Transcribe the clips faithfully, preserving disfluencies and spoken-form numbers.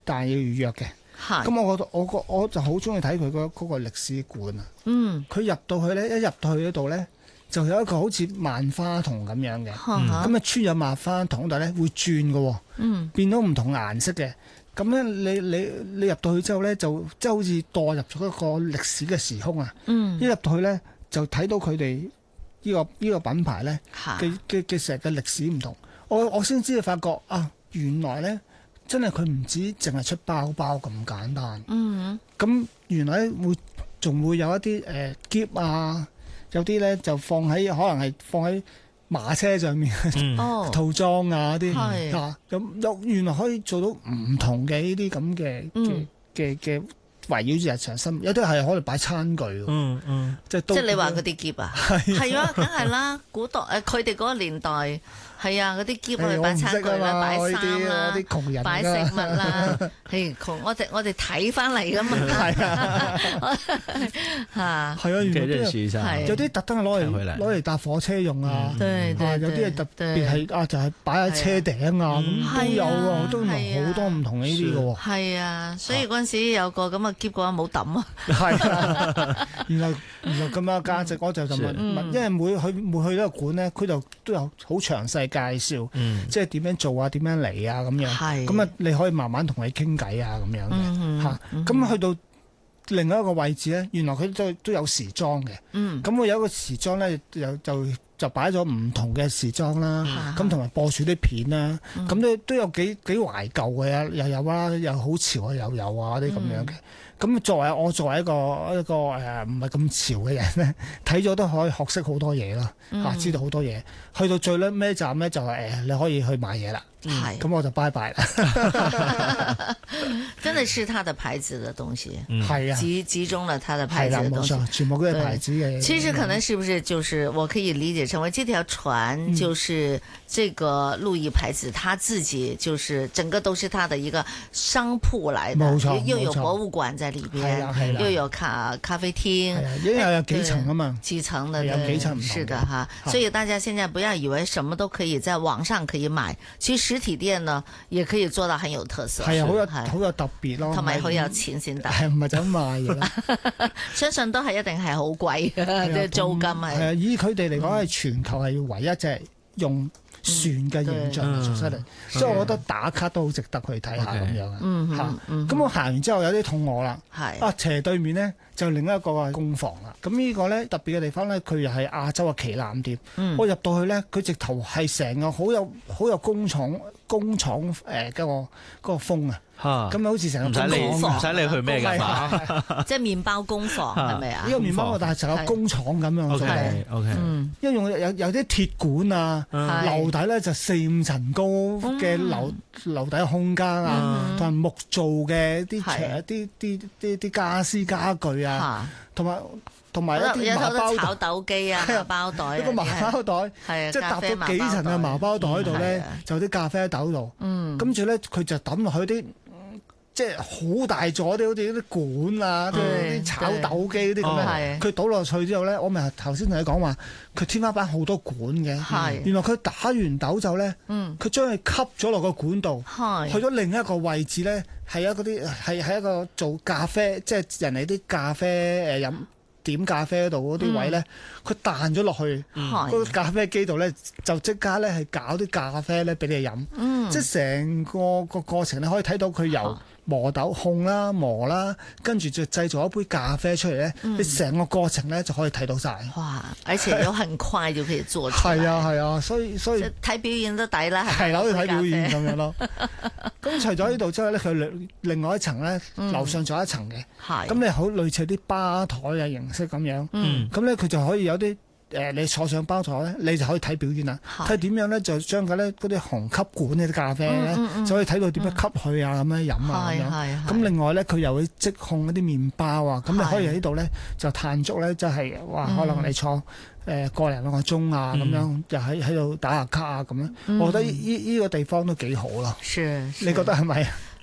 但係要預約嘅。咁我覺得我個我就好中意睇佢嗰嗰個歷史館啊。嗯，佢入到去咧，一入到去嗰度咧，就有一個好似萬花筒咁樣嘅。咁啊、嗯，穿咗萬花筒度咧會轉嘅，嗯，變到唔同顏色嘅。咁咧，你你你入到去之後咧，就即係好似墮入咗一個歷史嘅時空啊。嗯，一入到去咧，就睇到佢哋呢個呢、呢個品牌咧嘅嘅嘅成個歷史唔同。我我先知道發覺啊，原來咧真係佢唔止淨係出包包咁簡單。嗯，咁原來會仲會有一啲誒喼啊，有啲咧就放喺可能係放喺馬車上面、嗯、套裝啊啲嚇，咁又、啊、原來可以做到唔同嘅呢啲咁嘅嘅嘅嘅圍繞住日常生活，有啲係可以擺餐具嘅，嗯嗯，即係即係你話嗰啲喼啊，係啊，梗係啦，古代誒佢哋嗰個年代。係啊，嗰啲喼去擺餐具啦，擺衫啦，擺食物啦，係窮我哋我哋睇翻嚟噶嘛，係啊，嚇，係啊，原來啲有啲特登係攞嚟攞嚟搭火車用啊，有啲係特別係啊，就係擺喺車頂啊，咁都有喎，都好多唔同呢啲嘅喎。係啊，所以嗰陣時有個咁嘅喼嘅話冇抌啊。係啊，原來原來咁樣價值，我就就問問，因為每去每去一個館咧，佢就都有好詳細介紹，嗯、即係點樣做啊，點樣嚟啊，咁樣，咁啊是你可以慢慢同佢傾偈啊，咁樣嘅嚇。咁、嗯嗯啊、去到另外一個位置咧，原來佢都都有時裝嘅。咁佢、嗯、有一個時裝咧，就就就擺咗唔同嘅時裝啦。咁同埋播住啲片啦，咁、嗯、都都有幾幾懷舊嘅，又有啦，又好潮啊，又有啊啲咁樣嘅。咁作為我作為一個一個誒唔係咁潮嘅人咧，睇咗都可以學識好多嘢啦，嚇、嗯、知道好多嘢。去到最尾咩站咧，就係、是、誒你可以去買嘢啦。係，咁我就拜拜啦。 真的是他的牌子的東西， 係啊， 集集中了他的牌子的東西， 冇錯，全部都係牌子嘅。 其實可能是不是就是我可以理解成為這條船就是這個路易牌子，他自己就是整個都是他的一個商鋪來的， 冇錯， 又有博物館在裏邊，又有咖咖啡廳， 因為有幾層啊嘛， 幾層的， 有幾層唔同， 是的哈。所以大家現在不要以為什麼都可以在網上可以買，其實實體店呢，也可以做到很有特色， 係啊，好有好有特別咯， 同埋好有錢先得， 係唔係就咁賣嘅啦？相信都係一定係好貴嘅，啲租金係。 係啊，以佢哋嚟講，係全球係唯一隻用船嘅形象做出嚟，所以我覺得打卡都好值得去睇下咁樣啊。嚇，咁我行完之後有啲肚餓啦，係啊，斜對面呢，就另一個工房啦。咁呢個咧特別嘅地方咧，佢又係亞洲嘅旗艦店。嗯、我入到去咧，佢直頭係成個好有好有工廠工廠誒嗰個嗰個風啊！咁咪好似成個工廠， 唔使你去咩㗎嘛？ 即係麵包工房係咪啊？ 呢個麵包，但係成個工廠咁樣做嘅。O K，因為用有有啲鐵管啊，樓底咧就四五層高嘅樓樓底空間啊，同埋木做嘅啲牆、啲啲啲啲傢俬家具啊，同埋同埋一啲麻包炒豆機啊，麻包袋一個麻包袋，即係搭咗幾層嘅麻包袋喺度咧，就啲咖啡喺豆度。跟住咧佢就抌落去啲。即係好大座啲，好似啲管啊，啲啲炒豆機嗰啲咁樣。佢倒落去之後咧，我咪頭先同你講話，佢天花板好多管嘅。係，原來佢打完豆之後咧，佢將佢吸咗落個管度，去咗另一個位置咧，係一個啲係係一個做咖啡，即係人哋啲咖啡誒飲點咖啡度嗰啲位咧，佢彈咗落去嗰個咖啡機度咧，就即刻咧係搞啲咖啡咧俾你飲。即係成個個過程你可以睇到佢由磨豆烘啦、磨啦，跟住就製造一杯咖啡出嚟咧。嗯、你成個過程咧就可以睇到晒。 哇！而且又很快就可以做出嚟。 係啊係啊，所以所以睇表演都抵啦。 係啦，好似睇表演咁樣咯。咁除咗呢度之外咧，佢另另外一層咧，嗯、樓上仲有一層嘅。係的。咁你好類似啲吧台嘅形式咁樣。嗯。咁咧佢就可以有啲。誒、呃，你坐上包台咧，你就可以睇表演啦。睇點樣咧，就將佢咧嗰啲虹吸管呢啲咖啡咧，嗯嗯、就可以睇到點樣吸佢啊，咁、嗯、樣飲啊咁樣。咁另外咧，佢又會即控嗰啲麵包啊，咁是你可以喺呢度咧就嘆足咧，就係、是、哇，可能你坐誒、呃、個零兩個鐘啊，咁、嗯、樣就喺喺度打下卡啊咁樣。嗯、我覺得呢呢呢個地方都幾好咯。是是你覺得係咪？誒、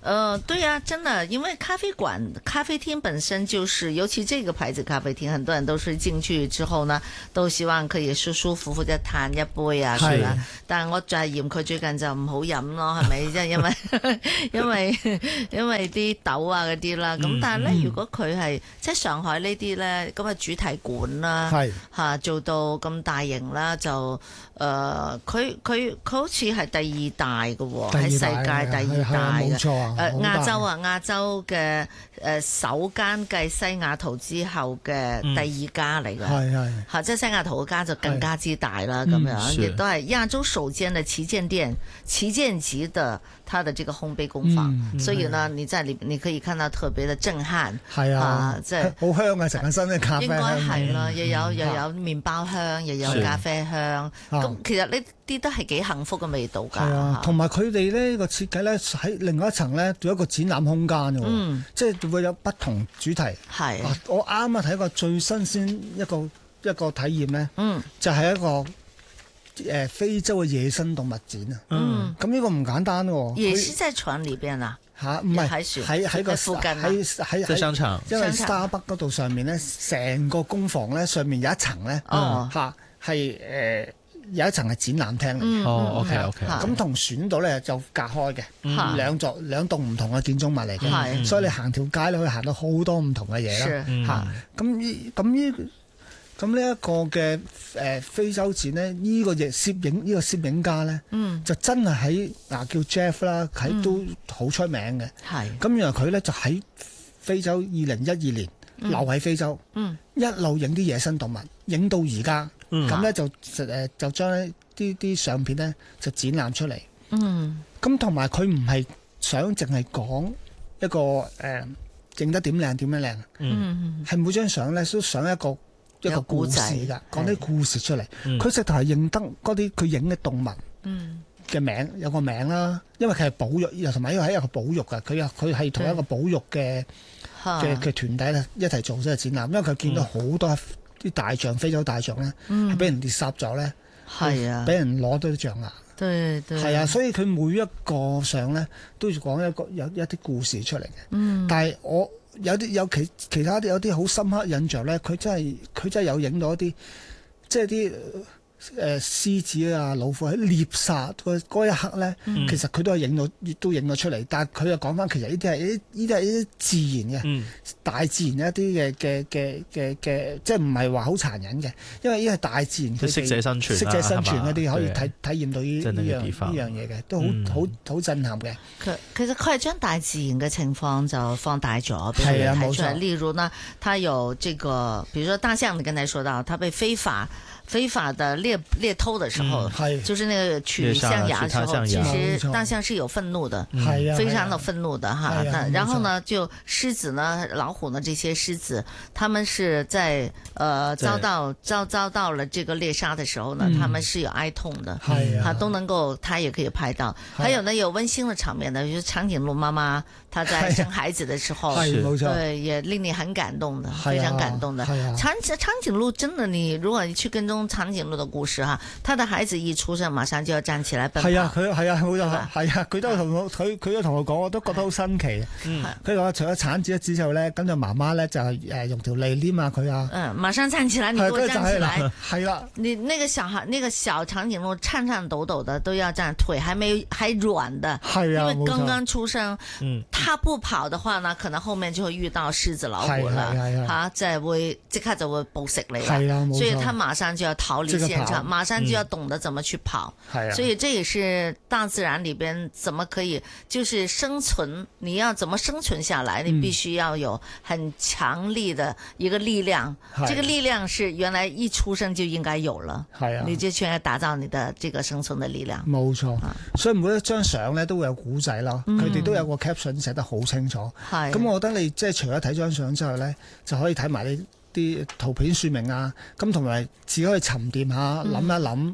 呃，對呀、啊，真的，因為咖啡館、咖啡廳本身就是，尤其這個牌子咖啡廳，很多人都是進去之後呢，都希望可以舒舒服服地嘆一杯啊，係啦。但係我就係嫌佢最近就唔好飲咯，係咪？即係因為因為因為啲豆啊嗰啲啦。咁、嗯、但係咧，嗯、如果佢係即係上海呢啲咧，咁啊主題館啦，嚇是、啊、做到咁大型啦，就誒佢佢佢好似係第二大嘅喎，喺世界第二大嘅。誒、呃、亞洲啊，亞洲嘅誒、呃、首間繼西雅圖之後嘅第二家嚟嘅，係係嚇，即係西雅圖嗰家就更加之大啦，咁是樣亦都係亞洲首間嘅旗艦店，旗艦級的它的這個烘焙工坊，嗯、所以呢，你在裏你可以看到特別的震撼，係啊，即係好香啊，成個新嘅咖啡香，應該係啦，又有又有麵包香，又有咖啡香，咁其實呢啲都係幾幸福嘅味道㗎。係啊，同埋佢哋呢個設計咧喺另外一層咧，做一個展覽空間嘅，嗯、即係會有不同主題。係的、啊，我啱啱睇過最新鮮一個一個體驗咧，嗯、就係一個誒、呃、非洲嘅野生動物展啊。嗯，咁呢個唔簡單喎。也是在船裏邊啊？嚇，唔係喺喺個附近喺喺喺商場，因為 Starbucks 嗰度上面咧，成個工房咧上面有一層咧，嚇係誒。有一層係展覽廳嚟嘅，哦，OK OK，咁同船島咧就隔開嘅，兩座兩棟唔同嘅建築物嚟嘅，所以你行條街咧可以行到好多唔同嘅嘢啦，嚇，咁呢咁呢咁呢一個嘅誒非洲展呢，呢個嘅攝影呢個攝影家咧，就真係喺嗱叫 Jeff 啦，喺都好出名嘅，係，咁原來佢咧就喺非洲二零一二年留喺非洲，一路影啲野生動物，影到而家。咁咧、嗯、就誒就將啲啲相片咧就展覽出嚟。嗯，咁同埋佢唔係想淨係講一個誒影、呃、得點靚點樣靚。嗯，係每張相咧都想一個一個故事㗎，講啲故事出嚟。佢直頭係認得嗰啲佢影嘅動物嘅名，嗯、有個名啦。因為佢係保育，又同埋因為係一個保育㗎。佢又佢係同一個保育嘅嘅嘅團體咧一齊做咗個展覽。因為佢見到好多。嗯啲大象，非洲大象咧，係俾、嗯、人哋殺咗咧，係啊，俾人攞到啲象牙，對對，係啊，所以佢每一個相咧都要講一個有一啲故事出嚟嘅。嗯，但係我有啲有其其他啲有啲好深刻印象咧，佢真係佢真係有影到一啲，即係啲。誒、呃、獅子啊、老虎喺獵殺嗰一刻咧，嗯、其實佢都係影到，都影到出嚟。但係佢又講翻，其實呢啲係呢啲係一啲自然嘅，嗯、大自然一啲嘅嘅嘅嘅嘅，即係唔係話好殘忍嘅。因為呢係大自然佢哋適者生存、適者生存嗰啲可以體體驗到呢呢樣呢樣嘢嘅，都好好好震撼嘅。佢其實佢係將大自然嘅情況就放大咗，俾人睇出嚟。例如呢，他有這個，比如說大象，你剛才說到，他被非法。非法的獵獵偷的時候，嗯、就是那個取象牙的時候，其實大象是有憤怒的，嗯、非常的憤怒的哈。啊、然後呢，就獅子呢、老虎呢，這些獅子，他們是在呃遭到遭遭到了這個獵殺的時候呢，他們是有哀痛的，嗯、啊都能夠，他也可以拍到。還有呢，有溫馨的場面呢，就是長頸鹿媽媽她在生孩子的時候，對，也令你很感動的，非常感動的。長長頸鹿真的，你如果你去跟蹤長頸鹿的故事哈，他的孩子一出生，馬上就要站起來奔跑。係啊，佢係啊，冇錯，係啊，佢都同我，佢佢都同我講，我都覺得好新奇。嗯，佢話除咗產子一子之後咧，咁就媽媽咧就誒用條脷黏下佢啊。嗯，馬上站起來，你給我站起來。係啦，你那個小孩，那個小長頸鹿顫顫抖抖的都要站，腿還沒還軟的。係啊，因為剛剛出生。嗯。他不跑的話呢，可能後面就會遇到獅子老虎啦，吓，即係會即刻就會捕食你啦。所以他馬上就要逃離現場，馬上就要懂得怎麼去跑。嗯、所以這也是大自然裏邊怎麼可以，就是生存，你要怎麼生存下來，你必須要有很強力的一個力量。嗯、這個力量是原來一出生就應該有了，係啊，你就全要打造你的這個生存的力量。冇錯，啊、所以每一張相咧都會有古仔咯，佢哋、嗯、都有個 caption 寫得好清楚。係咁，我覺得你即係除咗睇張相之後咧，就可以睇埋呢啲圖片說明啊，咁同埋自己可以沉澱下，諗、嗯、一諗，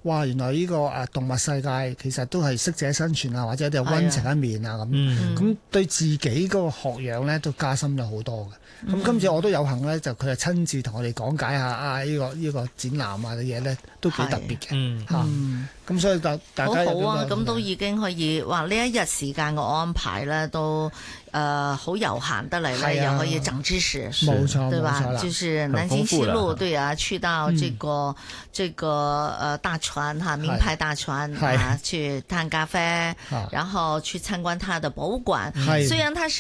哇，原來呢個誒動物世界其實都係適者生存啊，或者有啲溫情一面啊咁，咁、嗯、對自己嗰個學養咧都加深咗好多嘅。咁、嗯、今次我都有幸咧，就佢係親自同我哋講解下啊呢、呢個呢、呢個展覽啊嘅嘢咧，都幾特別嘅嚇。咁所以大大家好好啊，咁都已經可以話呢一日時間嘅安排咧都誒好悠閒得嚟咧，又可以長知識， 冇錯， 對吧？ 冇錯， 就是南京西路，對啊，去到這個、嗯、這個誒大船哈，名牌大船啊，去嘆咖啡，然後去參觀它的博物館。雖然它是